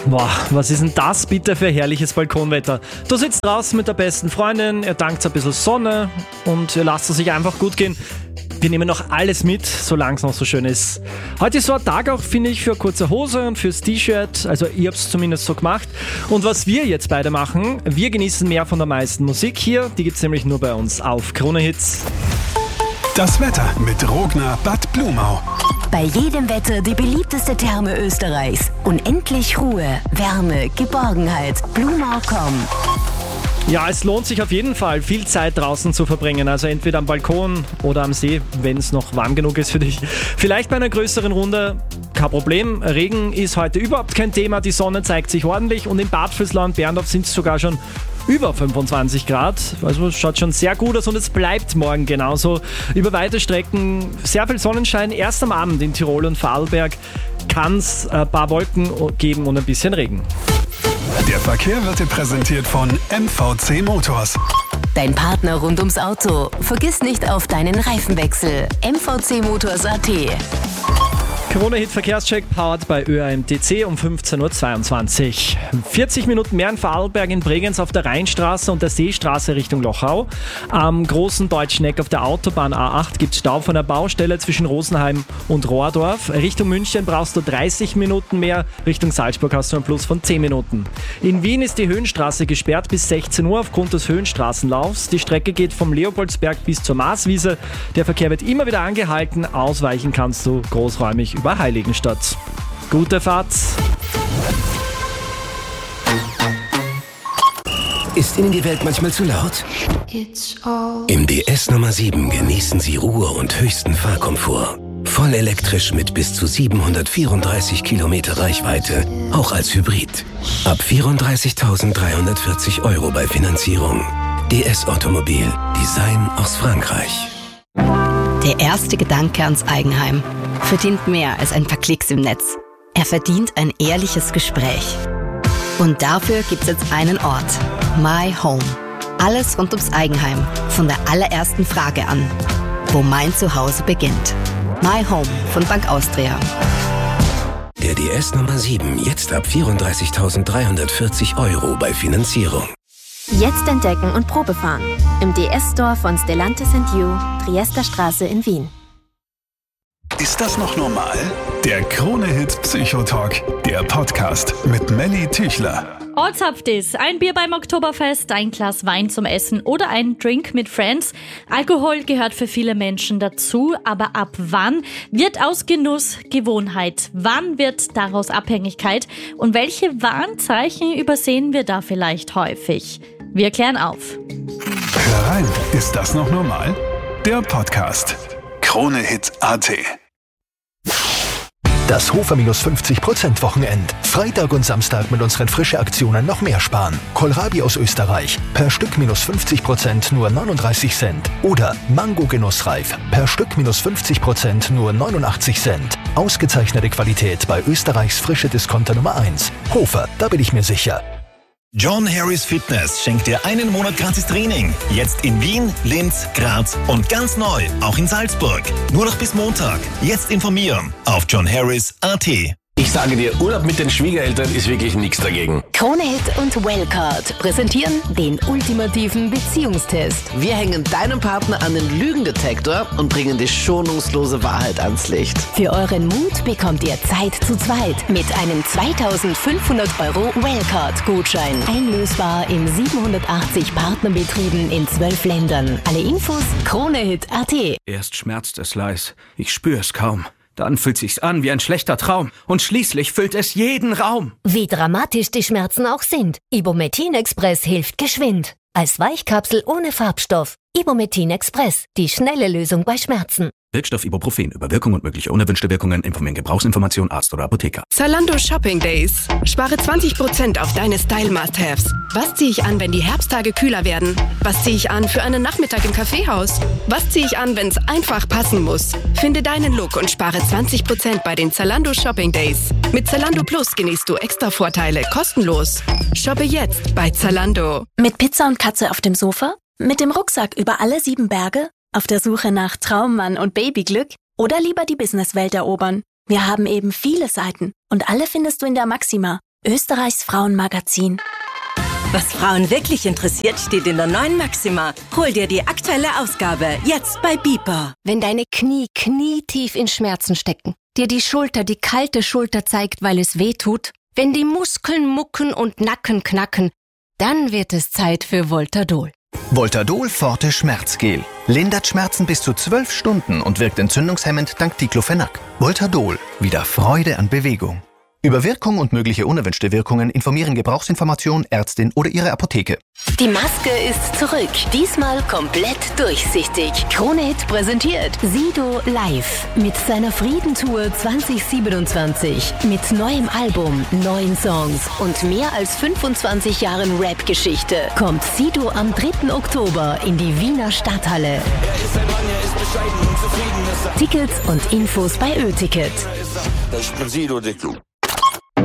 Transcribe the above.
Boah, was ist denn das bitte für herrliches Balkonwetter? Du sitzt draußen mit der besten Freundin, ihr dankt ein bisschen Sonne und ihr lasst es sich einfach gut gehen. Wir nehmen noch alles mit, solange es noch so schön ist. Heute ist so ein Tag auch, finde ich, für kurze Hose und fürs T-Shirt. Also ich habe es zumindest so gemacht. Und was wir jetzt beide machen, wir genießen mehr von der meisten Musik hier. Die gibt es nämlich nur bei uns auf Krone Hits. Das Wetter mit Rogner Bad Blumau. Bei jedem Wetter die beliebteste Therme Österreichs. Unendlich Ruhe, Wärme, Geborgenheit. Blumau.com. Ja, es lohnt sich auf jeden Fall, viel Zeit draußen zu verbringen. Also entweder am Balkon oder am See, wenn es noch warm genug ist für dich. Vielleicht bei einer größeren Runde, kein Problem. Regen ist heute überhaupt kein Thema. Die Sonne zeigt sich ordentlich und in Bad Vöslau und Berndorf sind es sogar schon über 25 Grad. Also es schaut schon sehr gut aus und es bleibt morgen genauso. Über weite Strecken sehr viel Sonnenschein. Erst am Abend in Tirol und Vorarlberg kann es ein paar Wolken geben und ein bisschen Regen. Der Verkehr wird dir präsentiert von MVC Motors. Dein Partner rund ums Auto. Vergiss nicht auf deinen Reifenwechsel. MVC-Motors.at. Corona-Hit Verkehrscheck powered bei ÖAMTC um 15.22 Uhr. 40 Minuten mehr in Vorarlberg in Bregenz auf der Rheinstraße und der Seestraße Richtung Lochau. Am großen Deutschen Eck auf der Autobahn A8 gibt es Stau von der Baustelle zwischen Rosenheim und Rohrdorf. Richtung München brauchst du 30 Minuten mehr. Richtung Salzburg hast du einen Plus von 10 Minuten. In Wien ist die Höhenstraße gesperrt bis 16 Uhr aufgrund des Höhenstraßenlaufs. Die Strecke geht vom Leopoldsberg bis zur Marswiese. Der Verkehr wird immer wieder angehalten. Ausweichen kannst du großräumig über Heiligenstadt. Gute Fahrt! Ist Ihnen die Welt manchmal zu laut? Im DS Nummer 7 genießen Sie Ruhe und höchsten Fahrkomfort. Voll elektrisch mit bis zu 734 Kilometer Reichweite, auch als Hybrid. Ab 34.340 € bei Finanzierung. DS Automobil. Design aus Frankreich. Der erste Gedanke ans Eigenheim verdient mehr als ein paar Klicks im Netz. Er verdient ein ehrliches Gespräch. Und dafür gibt's jetzt einen Ort. My Home. Alles rund ums Eigenheim. Von der allerersten Frage an. Wo mein Zuhause beginnt. My Home von Bank Austria. Der DS Nummer 7 jetzt ab 34.340 € bei Finanzierung. Jetzt entdecken und Probefahren. Im DS-Store von Stellantis & You, Triesterstraße in Wien. Ist das noch normal? Der Krone-Hit Psychotalk, der Podcast mit Melly Tüchler. All zapft is. Ein Bier beim Oktoberfest, ein Glas Wein zum Essen oder ein Drink mit Friends. Alkohol gehört für viele Menschen dazu, aber ab wann wird aus Genuss Gewohnheit? Wann wird daraus Abhängigkeit? Und welche Warnzeichen übersehen wir da vielleicht häufig? Wir klären auf. Hör rein, ist das noch normal? Der Podcast. Krone-Hit.at. Das Hofer minus 50% Wochenend. Freitag und Samstag mit unseren Frische-Aktionen noch mehr sparen. Kohlrabi aus Österreich. Per Stück minus 50% nur 39 Cent. Oder Mango genussreif. Per Stück minus 50% nur 89 Cent. Ausgezeichnete Qualität bei Österreichs frische Discounter Nummer 1. Hofer, da bin ich mir sicher. John Harris Fitness schenkt dir einen Monat gratis Training. Jetzt in Wien, Linz, Graz und ganz neu, auch in Salzburg. Nur noch bis Montag. Jetzt informieren auf johnharris.at. Ich sage dir, Urlaub mit den Schwiegereltern ist wirklich nichts dagegen. Kronehit und Wellcard präsentieren den ultimativen Beziehungstest. Wir hängen deinem Partner an den Lügendetektor und bringen die schonungslose Wahrheit ans Licht. Für euren Mut bekommt ihr Zeit zu zweit mit einem 2.500 € Wellcard-Gutschein. Einlösbar in 780 Partnerbetrieben in 12 Ländern. Alle Infos Kronehit.at. Erst schmerzt es leis, ich spüre es kaum. Dann fühlt sich's an wie ein schlechter Traum und schließlich füllt es jeden Raum. Wie dramatisch die Schmerzen auch sind, Ibumetin Express hilft geschwind. Als Weichkapsel ohne Farbstoff. Ibumetin Express, die schnelle Lösung bei Schmerzen. Wirkstoff Ibuprofen. Über Wirkung und mögliche unerwünschte Wirkungen informieren Gebrauchsinformation Arzt oder Apotheker. Zalando Shopping Days. Spare 20% auf deine Style-Must-Haves. Was ziehe ich an, wenn die Herbsttage kühler werden? Was ziehe ich an für einen Nachmittag im Kaffeehaus? Was ziehe ich an, wenn es einfach passen muss? Finde deinen Look und spare 20% bei den Zalando Shopping Days. Mit Zalando Plus genießt du extra Vorteile kostenlos. Shoppe jetzt bei Zalando. Mit Pizza und Katze auf dem Sofa? Mit dem Rucksack über alle 7 Berge? Auf der Suche nach Traummann und Babyglück? Oder lieber die Businesswelt erobern? Wir haben eben viele Seiten und alle findest du in der Maxima. Österreichs Frauenmagazin. Was Frauen wirklich interessiert, steht in der neuen Maxima. Hol dir die aktuelle Ausgabe, jetzt bei Beeper. Wenn deine Knie knietief in Schmerzen stecken, dir die Schulter die kalte Schulter zeigt, weil es weh tut, wenn die Muskeln mucken und Nacken knacken, dann wird es Zeit für Voltadol. Voltadol Forte Schmerzgel. Lindert Schmerzen bis zu 12 Stunden und wirkt entzündungshemmend dank Diclofenac. Voltadol. Wieder Freude an Bewegung. Über Wirkung und mögliche unerwünschte Wirkungen informieren Gebrauchsinformation, Ärztin oder Ihre Apotheke. Die Maske ist zurück. Diesmal komplett durchsichtig. Krone Hit präsentiert Sido live mit seiner Friedentour 2027. Mit neuem Album, neuen Songs und mehr als 25 Jahren Rap-Geschichte kommt Sido am 3. Oktober in die Wiener Stadthalle. Tickets und Infos bei Ö-Ticket. Ich bin Sido, Dick.